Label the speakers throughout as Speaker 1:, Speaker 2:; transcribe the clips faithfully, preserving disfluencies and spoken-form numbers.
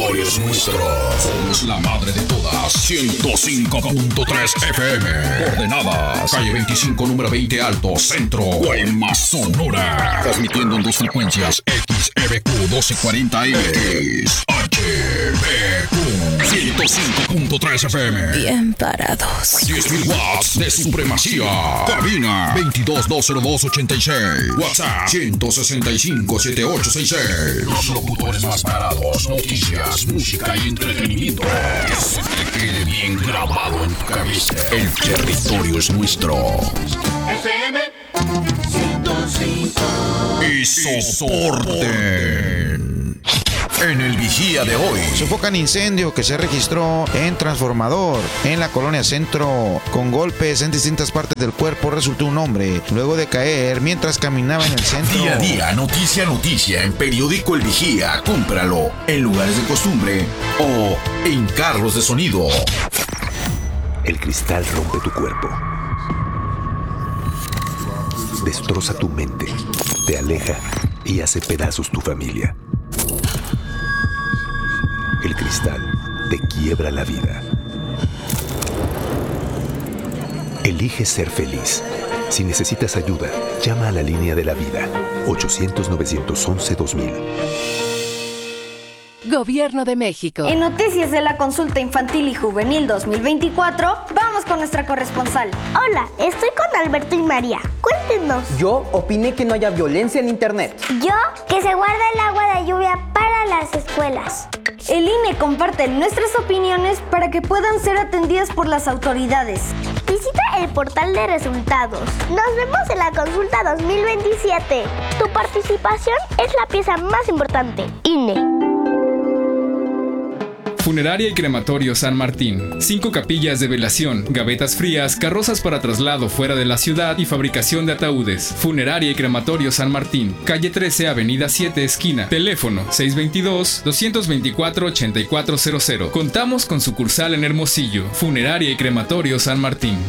Speaker 1: territorio es nuestro. Somos la madre de todas. ciento cinco punto tres F M. Coordenadas: calle veinticinco, número veinte Alto, Centro, Guaymas, Sonora. Transmitiendo en dos frecuencias: X E B Q doce cuarenta M, X H B Q ciento cinco punto tres F M.
Speaker 2: Bien parados.
Speaker 1: diez mil watts de supremacía. Cabina veintidós dos cero dos ochenta y seis. WhatsApp ciento sesenta y cinco setenta y ocho sesenta y seis. Los locutores más parados. Noticias, música y entretenimiento. Que se te quede bien grabado en tu cabeza. El territorio es nuestro.
Speaker 3: F M ciento cinco.
Speaker 1: Y soporten. En el Vigía de hoy.
Speaker 4: Sofocan incendio que se registró en transformador en la colonia Centro. Con golpes en distintas partes del cuerpo resultó un hombre luego de caer mientras caminaba en el centro.
Speaker 1: Día a día, noticia a noticia en periódico El Vigía. Cómpralo en lugares de costumbre o en carros de sonido.
Speaker 5: El cristal rompe tu cuerpo. Destroza tu mente. Te aleja y hace pedazos tu familia. El cristal te quiebra la vida. Elige ser feliz. Si necesitas ayuda, llama a la línea de la vida. ochocientos, novecientos once, dos mil.
Speaker 2: Gobierno de México.
Speaker 6: En Noticias de la Consulta Infantil y Juvenil dos mil veinticuatro, vamos con nuestra corresponsal.
Speaker 7: Hola, estoy con Alberto y María. Cuéntenos.
Speaker 8: Yo opiné que no haya violencia en internet.
Speaker 7: Yo, que se guarda el agua de lluvia para las escuelas.
Speaker 6: El I N E comparte nuestras opiniones para que puedan ser atendidas por las autoridades.
Speaker 7: Visita el portal de resultados. Nos vemos en la consulta dos mil veintisiete. Tu participación es la pieza más importante. I N E.
Speaker 9: Funeraria y Crematorio San Martín. Cinco capillas de velación, gavetas frías, carrozas para traslado fuera de la ciudad y fabricación de ataúdes. Funeraria y Crematorio San Martín. Calle trece, Avenida siete, esquina. Teléfono seis dos dos, dos dos cuatro, ocho cuatro cero cero. Contamos con sucursal en Hermosillo. Funeraria y Crematorio San Martín.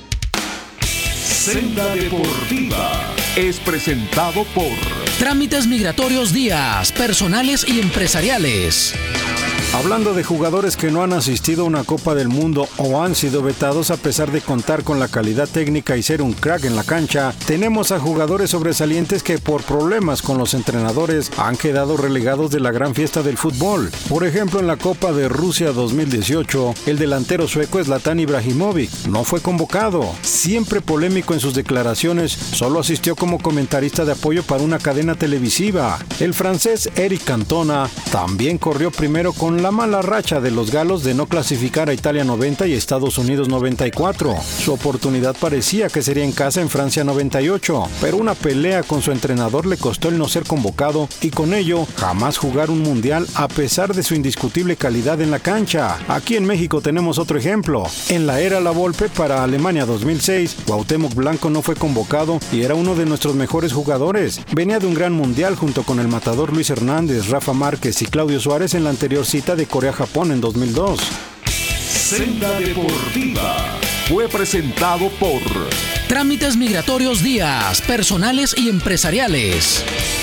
Speaker 1: Senda Deportiva es presentado por
Speaker 10: Trámites Migratorios Díaz, personales y empresariales.
Speaker 11: Hablando de jugadores que no han asistido a una Copa del Mundo o han sido vetados a pesar de contar con la calidad técnica y ser un crack en la cancha, tenemos a jugadores sobresalientes que por problemas con los entrenadores han quedado relegados de la gran fiesta del fútbol. Por ejemplo, en la Copa de Rusia dos mil dieciocho, el delantero sueco Zlatan Ibrahimovic no fue convocado. Siempre polémico en sus declaraciones, solo asistió como comentarista de apoyo para una cadena televisiva. El francés Eric Cantona también corrió primero con la mala racha de los galos de no clasificar a Italia noventa y Estados Unidos noventa y cuatro. Su oportunidad parecía que sería en casa en Francia noventa y ocho, pero una pelea con su entrenador le costó el no ser convocado y con ello jamás jugar un mundial a pesar de su indiscutible calidad en la cancha. Aquí en México tenemos otro ejemplo. En la era La Volpe para Alemania dos mil seis, Cuauhtémoc Blanco no fue convocado y era uno de nuestros mejores jugadores. Venía de un gran mundial junto con el matador Luis Hernández, Rafa Márquez y Claudio Suárez en la anterior cita de Corea-Japón en dos mil dos.
Speaker 1: Senda Deportiva fue presentado por
Speaker 10: Trámites Migratorios Díaz, personales y empresariales.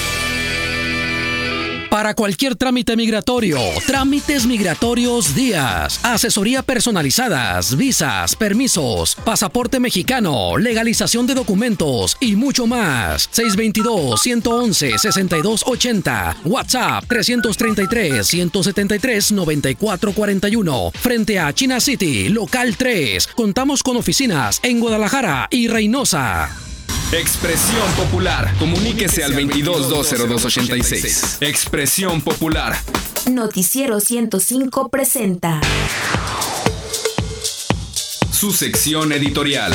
Speaker 10: Para cualquier trámite migratorio, Trámites Migratorios Díaz. Asesoría personalizadas, visas, permisos, pasaporte mexicano, legalización de documentos y mucho más. seis dos dos, uno uno uno, seis dos ocho cero. WhatsApp tres tres tres, uno siete tres, nueve cuatro cuatro uno. Frente a China City, local tres. Contamos con oficinas en Guadalajara y Reynosa.
Speaker 9: Expresión Popular. Comuníquese al veintidós dos cero dos ochenta y seis. Expresión Popular.
Speaker 2: Noticiero ciento cinco presenta
Speaker 9: su sección editorial.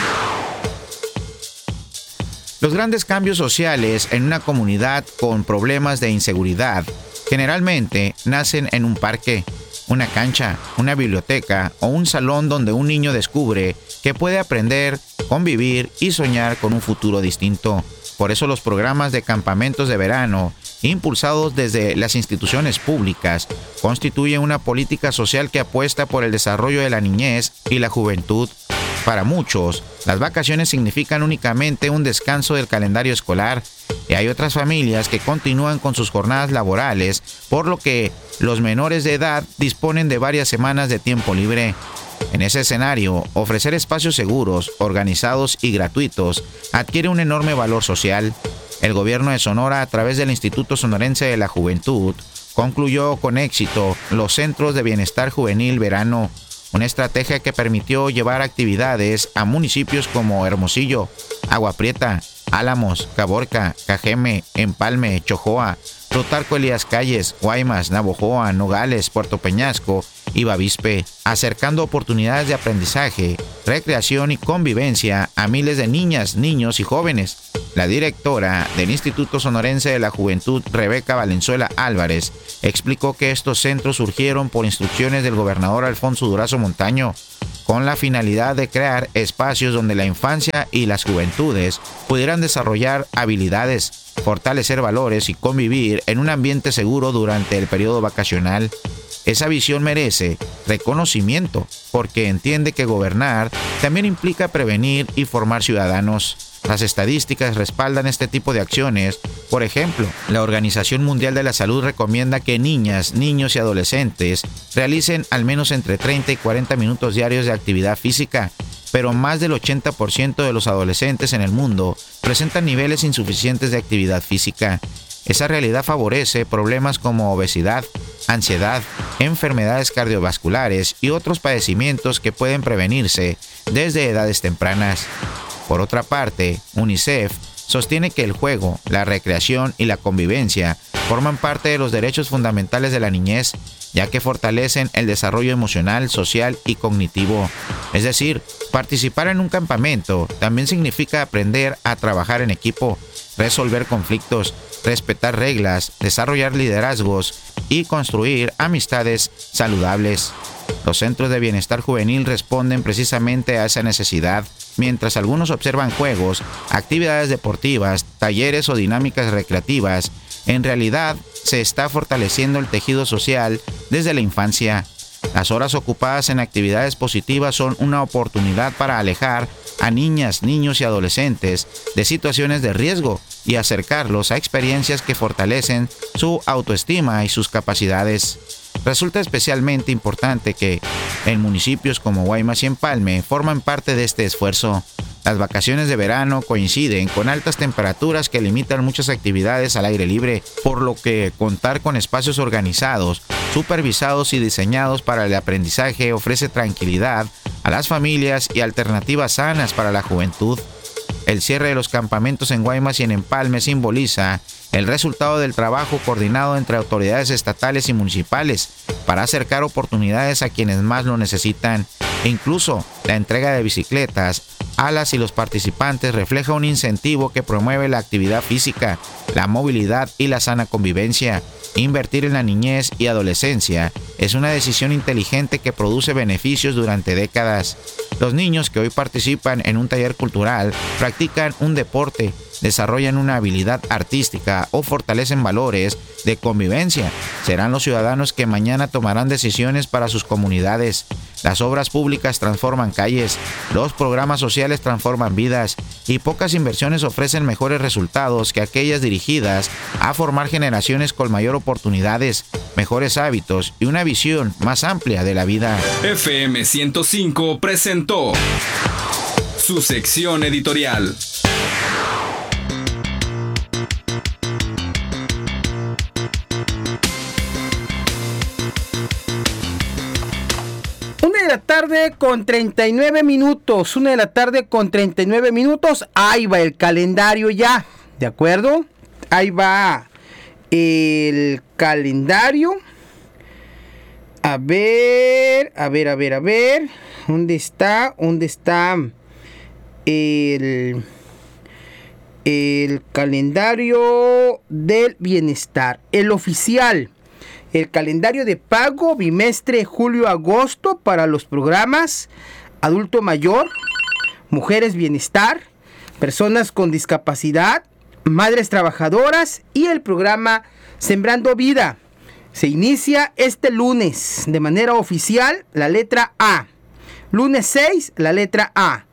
Speaker 4: Los grandes cambios sociales en una comunidad con problemas de inseguridad generalmente nacen en un parque, una cancha, una biblioteca o un salón donde un niño descubre que puede aprender, convivir y soñar con un futuro distinto. Por eso los programas de campamentos de verano, impulsados desde las instituciones públicas, constituyen una política social que apuesta por el desarrollo de la niñez y la juventud. Para muchos, las vacaciones significan únicamente un descanso del calendario escolar y hay otras familias que continúan con sus jornadas laborales, por lo que los menores de edad disponen de varias semanas de tiempo libre. En ese escenario, ofrecer espacios seguros, organizados y gratuitos adquiere un enorme valor social. El gobierno de Sonora, a través del Instituto Sonorense de la Juventud, concluyó con éxito los Centros de Bienestar Juvenil Verano, una estrategia que permitió llevar actividades a municipios como Hermosillo, Agua Prieta, Álamos, Caborca, Cajeme, Empalme, Chojoa, Plutarco Elías Calles, Guaymas, Navojoa, Nogales, Puerto Peñasco y Bavispe, acercando oportunidades de aprendizaje, recreación y convivencia a miles de niñas, niños y jóvenes. La directora del Instituto Sonorense de la Juventud, Rebeca Valenzuela Álvarez, explicó que estos centros surgieron por instrucciones del gobernador Alfonso Durazo Montaño, con la finalidad de crear espacios donde la infancia y las juventudes pudieran desarrollar habilidades, fortalecer valores y convivir en un ambiente seguro durante el periodo vacacional. Esa visión merece reconocimiento porque entiende que gobernar también implica prevenir y formar ciudadanos. Las estadísticas respaldan este tipo de acciones. Por ejemplo, la Organización Mundial de la Salud recomienda que niñas, niños y adolescentes realicen al menos entre treinta y cuarenta minutos diarios de actividad física, pero más del ochenta por ciento de los adolescentes en el mundo presentan niveles insuficientes de actividad física. Esa realidad favorece problemas como obesidad, ansiedad, enfermedades cardiovasculares y otros padecimientos que pueden prevenirse desde edades tempranas. Por otra parte, UNICEF sostiene que el juego, la recreación y la convivencia forman parte de los derechos fundamentales de la niñez, ya que fortalecen el desarrollo emocional, social y cognitivo. Es decir, participar en un campamento también significa aprender a trabajar en equipo, resolver conflictos, respetar reglas, desarrollar liderazgos y construir amistades saludables. Los centros de bienestar juvenil responden precisamente a esa necesidad. Mientras algunos observan juegos, actividades deportivas, talleres o dinámicas recreativas, en realidad se está fortaleciendo el tejido social desde la infancia. Las horas ocupadas en actividades positivas son una oportunidad para alejar a niñas, niños y adolescentes de situaciones de riesgo y acercarlos a experiencias que fortalecen su autoestima y sus capacidades. Resulta especialmente importante que en municipios como Guaymas y Empalme forman parte de este esfuerzo. Las vacaciones de verano coinciden con altas temperaturas que limitan muchas actividades al aire libre, por lo que contar con espacios organizados, supervisados y diseñados para el aprendizaje ofrece tranquilidad a las familias y alternativas sanas para la juventud. El cierre de los campamentos en Guaymas y en Empalme simboliza el resultado del trabajo coordinado entre autoridades estatales y municipales para acercar oportunidades a quienes más lo necesitan. E incluso la entrega de bicicletas a las y los participantes refleja un incentivo que promueve la actividad física, la movilidad y la sana convivencia. Invertir en la niñez y adolescencia es una decisión inteligente que produce beneficios durante décadas. Los niños que hoy participan en un taller cultural practican un deporte, desarrollan una habilidad artística o fortalecen valores de convivencia. Serán los ciudadanos que mañana tomarán decisiones para sus comunidades. Las obras públicas transforman calles, los programas sociales transforman vidas y pocas inversiones ofrecen mejores resultados que aquellas dirigidas a formar generaciones con mayor oportunidades, mejores hábitos y una visión más amplia de la vida.
Speaker 9: F M ciento cinco presentó su sección editorial.
Speaker 12: Una de la tarde con treinta y nueve minutos, una de la tarde con treinta y nueve minutos, ahí va el calendario ya, ¿de acuerdo? Ahí va el calendario. A ver, a ver, a ver, a ver, ¿dónde está? ¿Dónde está el, el calendario del bienestar? El oficial. El calendario de pago bimestre julio-agosto para los programas adulto mayor, mujeres bienestar, personas con discapacidad, madres trabajadoras y el programa Sembrando Vida. Se inicia este lunes de manera oficial la letra A. Lunes seis, la letra A.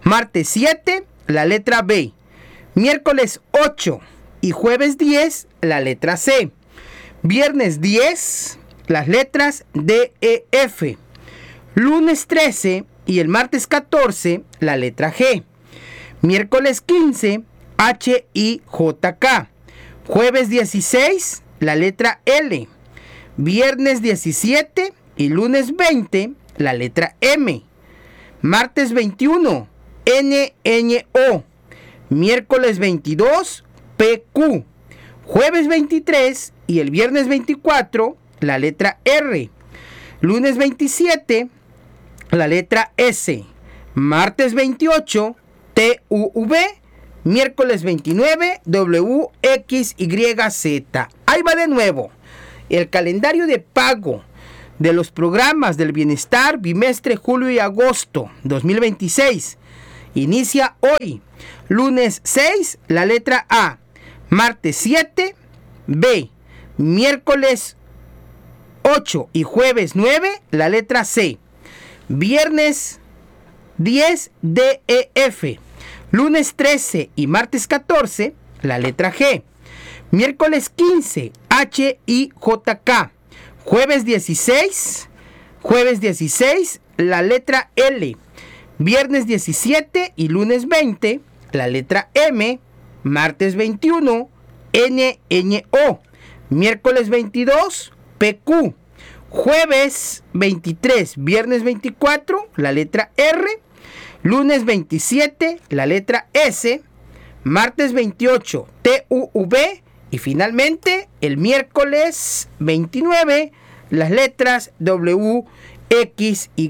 Speaker 12: Martes siete, la letra B. Miércoles ocho y jueves diez, la letra C. Viernes diez, las letras D, E, F. Lunes trece y el martes catorce, la letra G. Miércoles quince, H, I, J, K. Jueves dieciséis, la letra L. Viernes diecisiete y lunes veinte, la letra M. Martes veintiuno, N, Ñ, O. Miércoles veintidós, P, Q. Jueves veintitrés y el viernes veinticuatro, la letra R. Lunes veintisiete, la letra S. Martes veintiocho, T, U, V. Miércoles veintinueve, W, X, Y, Z. Ahí va de nuevo. El calendario de pago de los programas del bienestar bimestre julio y agosto dos mil veintiséis. Inicia hoy. Lunes seis, la letra A. Martes siete, B. Miércoles ocho y jueves nueve, la letra C. Viernes diez, D, E, F. Lunes trece y martes catorce, la letra G. Miércoles quince, H, I, J, K. Jueves dieciséis, jueves dieciséis, la letra L. Viernes diecisiete y lunes veinte, la letra M. Martes veintiuno, N, Ñ, O. Miércoles veintidós, P, Q. Jueves veintitrés, viernes veinticuatro, la letra R. Lunes veintisiete, la letra S. Martes veintiocho, T, U, V. Y finalmente, el miércoles veintinueve, las letras W, X, Y,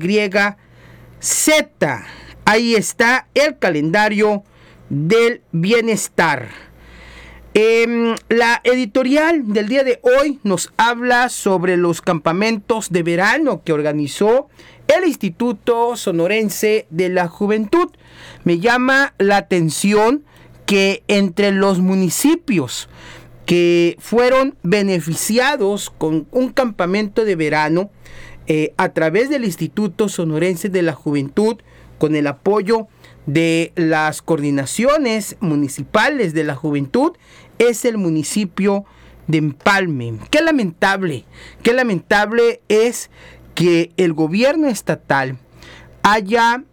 Speaker 12: Z. Ahí está el calendario del bienestar. Eh, la editorial del día de hoy nos habla sobre los campamentos de verano que organizó el Instituto Sonorense de la Juventud. Me llama la atención que entre los municipios que fueron beneficiados con un campamento de verano eh, a través del Instituto Sonorense de la Juventud, con el apoyo de las coordinaciones municipales de la juventud, es el municipio de Empalme. Qué lamentable, qué lamentable es que el gobierno estatal haya,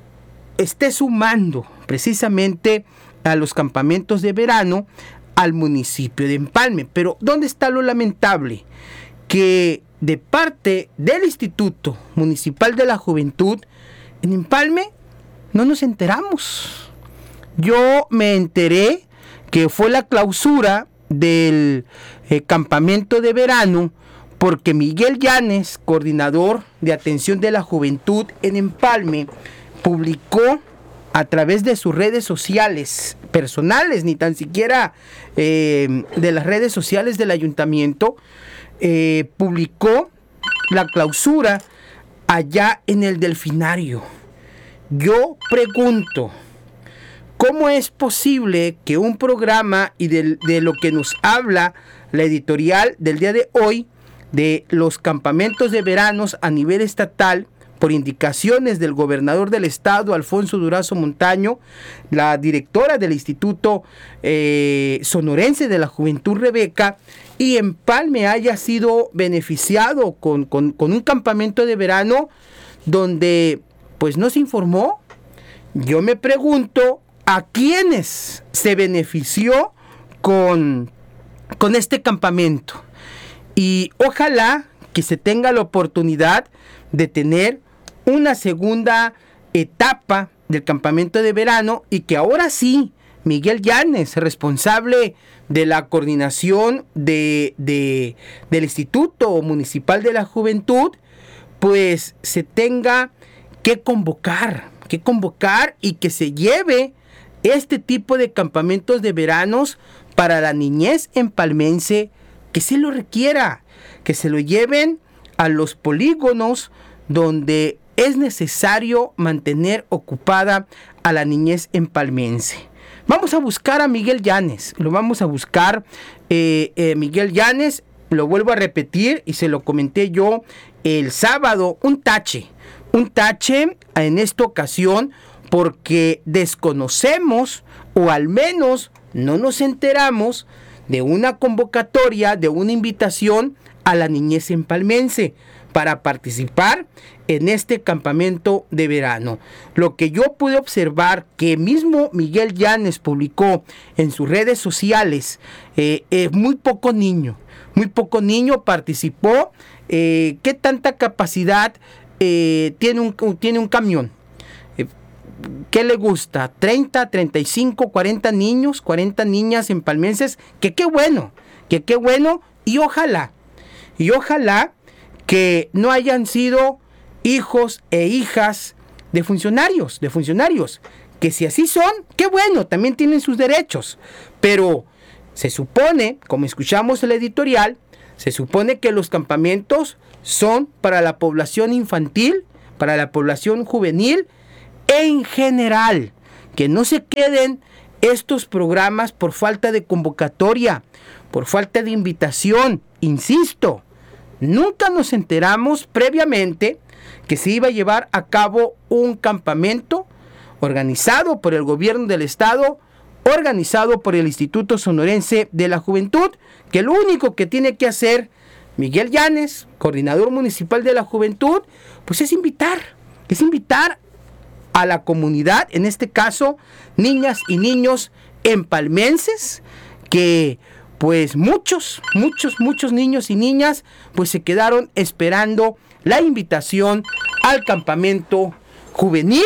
Speaker 12: esté sumando precisamente a los campamentos de verano al municipio de Empalme. Pero ¿dónde está lo lamentable? Que de parte del Instituto Municipal de la Juventud en Empalme no nos enteramos. Yo me enteré que fue la clausura del eh, campamento de verano porque Miguel Llanes, coordinador de atención de la juventud en Empalme, publicó a través de sus redes sociales personales, ni tan siquiera eh, de las redes sociales del ayuntamiento, eh, publicó la clausura allá en el Delfinario. Yo pregunto, ¿cómo es posible que un programa y de, de lo que nos habla la editorial del día de hoy, de los campamentos de veranos a nivel estatal, por indicaciones del gobernador del estado, Alfonso Durazo Montaño, la directora del Instituto eh, Sonorense de la Juventud, Rebeca, y Empalme haya sido beneficiado con, con, con un campamento de verano donde pues no se informó? Yo me pregunto a quiénes se benefició con, con este campamento, y ojalá que se tenga la oportunidad de tener una segunda etapa del campamento de verano, y que ahora sí Miguel Llanes, responsable de la coordinación de, de, del Instituto Municipal de la Juventud, pues se tenga que convocar, que convocar y que se lleve este tipo de campamentos de veranos para la niñez empalmense que sí lo requiera, que se lo lleven a los polígonos donde es necesario mantener ocupada a la niñez empalmense. Vamos a buscar a Miguel Llanes, lo vamos a buscar, eh, eh, Miguel Llanes, lo vuelvo a repetir y se lo comenté yo el sábado, un tache, un tache en esta ocasión porque desconocemos o al menos no nos enteramos de una convocatoria, de una invitación a la niñez empalmense para participar en este campamento de verano. Lo que yo pude observar, que mismo Miguel Llanes publicó en sus redes sociales, eh, eh, muy poco niño, muy poco niño participó. Eh, ¿Qué tanta capacidad eh, tiene, un, tiene un camión? Eh, ¿Qué le gusta? ¿treinta, treinta y cinco, cuarenta niños, cuarenta niñas empalmenses? Que qué bueno, que qué bueno, y ojalá, y ojalá que no hayan sido hijos e hijas de funcionarios, de funcionarios, que si así son, qué bueno, también tienen sus derechos, pero se supone, como escuchamos el editorial, se supone que los campamentos son para la población infantil, para la población juvenil en general, que no se queden estos programas por falta de convocatoria, por falta de invitación, insisto. Nunca nos enteramos previamente que se iba a llevar a cabo un campamento organizado por el gobierno del estado, organizado por el Instituto Sonorense de la Juventud, que lo único que tiene que hacer Miguel Llanes, coordinador municipal de la juventud, pues es invitar, es invitar a la comunidad, en este caso, niñas y niños empalmenses, que pues muchos, muchos, muchos niños y niñas pues se quedaron esperando la invitación al campamento juvenil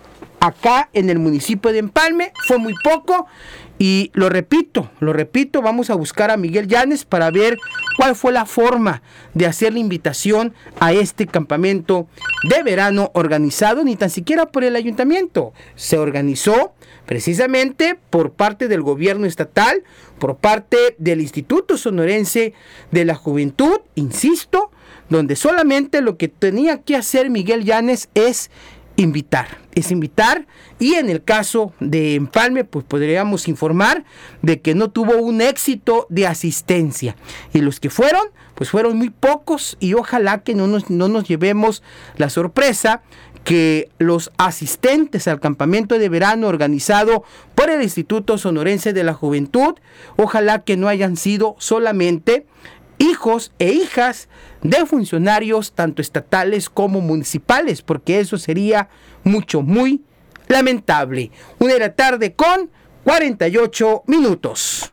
Speaker 12: acá en el municipio de Empalme. Fue muy poco y lo repito, lo repito, vamos a buscar a Miguel Llanes para ver cuál fue la forma de hacer la invitación a este campamento de verano organizado, ni tan siquiera por el ayuntamiento, se organizó precisamente por parte del gobierno estatal, por parte del Instituto Sonorense de la Juventud, insisto, donde solamente lo que tenía que hacer Miguel Llanes es invitar, es invitar, y en el caso de Empalme, pues podríamos informar de que no tuvo un éxito de asistencia, y los que fueron, pues fueron muy pocos, y ojalá que no nos, no nos llevemos la sorpresa que los asistentes al campamento de verano organizado por el Instituto Sonorense de la Juventud, ojalá que no hayan sido solamente hijos e hijas de funcionarios tanto estatales como municipales, porque eso sería mucho, muy lamentable. Una de la tarde con cuarenta y ocho minutos.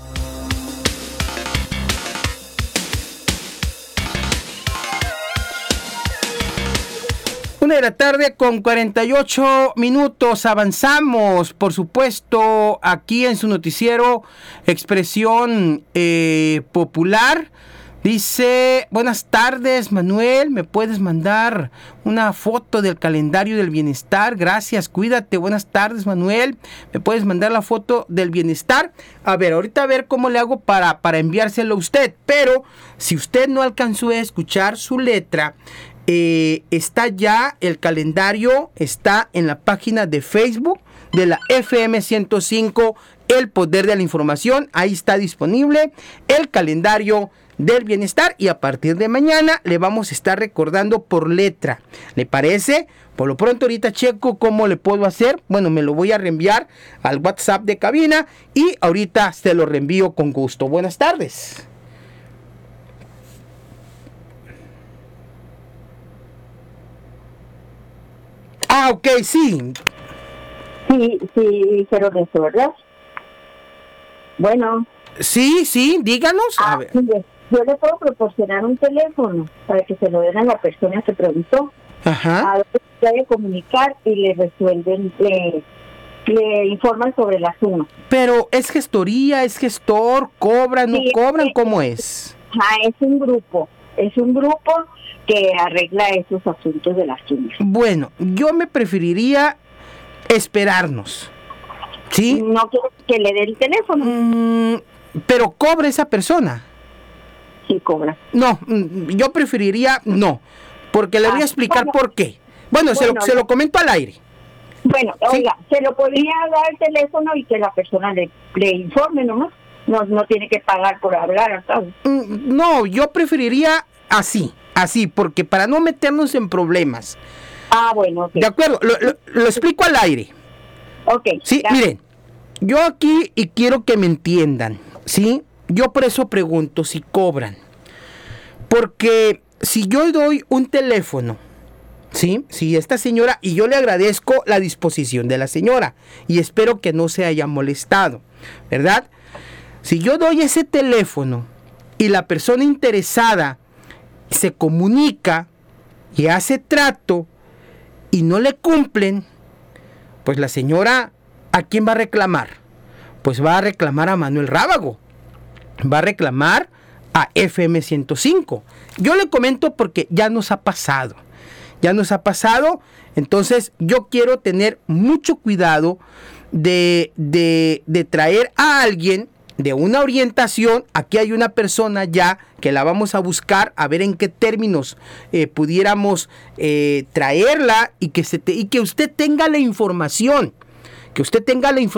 Speaker 12: Una de la tarde con cuarenta y ocho minutos, avanzamos, por supuesto, aquí en su noticiero Expresión eh, Popular. Dice, buenas tardes Manuel, ¿me puedes mandar una foto del calendario del bienestar? Gracias, cuídate, buenas tardes Manuel, ¿me puedes mandar la foto del bienestar? A ver, ahorita a ver cómo le hago para, para enviárselo a usted, pero si usted no alcanzó a escuchar su letra, Eh, está ya el calendario, está en la página de Facebook de la F M ciento cinco, El Poder de la Información. Ahí está disponible el calendario del bienestar, y a partir de mañana le vamos a estar recordando por letra. ¿Le parece? Por lo pronto ahorita checo cómo le puedo hacer. Bueno, me lo voy a reenviar al WhatsApp de cabina y ahorita se lo reenvío con gusto. Buenas tardes. Ah, ok, sí.
Speaker 13: Sí, sí, dijeron eso, ¿verdad? Bueno.
Speaker 12: Sí, sí, díganos.
Speaker 13: Ah,
Speaker 12: a ver.
Speaker 13: Mire, yo le puedo proporcionar un teléfono para que se lo den a la persona que preguntó.
Speaker 12: Ajá.
Speaker 13: A ver si puede comunicar y le resuelven, le, le informan sobre el asunto.
Speaker 12: Pero, ¿es gestoría, es gestor, cobran, no
Speaker 13: Sí,
Speaker 12: cobran?
Speaker 13: es,
Speaker 12: ¿Cómo es?
Speaker 13: Ah, es un grupo, es un grupo que arregla esos asuntos de las suma.
Speaker 12: Bueno, yo me preferiría esperarnos. ¿Sí?
Speaker 13: No quiero que le dé el teléfono.
Speaker 12: Mm, pero cobra esa persona.
Speaker 13: Sí, cobra.
Speaker 12: No, mm, yo preferiría no, porque le
Speaker 13: Ah,
Speaker 12: voy a explicar
Speaker 13: bueno.
Speaker 12: por qué. Bueno, se, lo,
Speaker 13: Bueno,
Speaker 12: se lo comento al aire.
Speaker 13: Bueno,
Speaker 12: ¿Sí?
Speaker 13: oiga, se lo podría dar el teléfono y que la persona le, le informe nomás. No, no tiene que pagar por hablar, ¿sabes?
Speaker 12: Mm, no, yo preferiría así, así, porque para no meternos en problemas.
Speaker 13: Ah, bueno. Okay.
Speaker 12: De acuerdo, lo, lo, lo explico al aire.
Speaker 13: Ok.
Speaker 12: Sí,
Speaker 13: ya.
Speaker 12: miren, yo aquí, y quiero que me entiendan, ¿sí? Yo por eso pregunto si cobran. Porque si yo doy un teléfono, ¿sí? Si esta señora, y yo le agradezco la disposición de la señora, y espero que no se haya molestado, ¿verdad? Si yo doy ese teléfono y la persona interesada se comunica y hace trato y no le cumplen, pues la señora, ¿a quién va a reclamar? Pues va a reclamar a Manuel Rábago, va a reclamar a F M ciento cinco. Yo le comento porque ya nos ha pasado, ya nos ha pasado, entonces yo quiero tener mucho cuidado de, de, de traer a alguien de una orientación. Aquí hay una persona ya que la vamos a buscar a ver en qué términos eh, pudiéramos eh, traerla y que, se te, y que usted tenga la información, que usted tenga la información.